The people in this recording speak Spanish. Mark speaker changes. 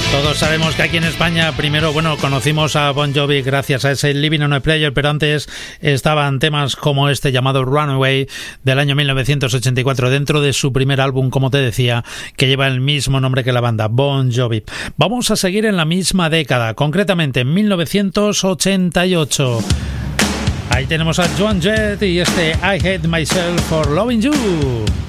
Speaker 1: Todos sabemos que aquí en España primero, conocimos a Bon Jovi gracias a ese Living on a Prayer, pero antes estaban temas como este llamado Runaway del año 1984 dentro de su primer álbum, como te decía, que lleva el mismo nombre que la banda, Bon Jovi. Vamos a seguir en la misma década, concretamente en 1988. Ahí tenemos a Joan Jett y este I Hate Myself for Loving You.